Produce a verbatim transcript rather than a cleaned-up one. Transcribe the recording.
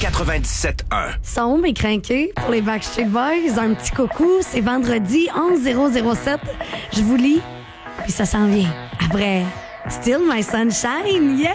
quatre-vingt-dix-sept un. Son mais crinqué pour les Backstreet Boys. Un petit coucou, c'est vendredi onze zéro zéro sept. Je vous lis, puis ça s'en vient. Après, Still My Sunshine, yeah!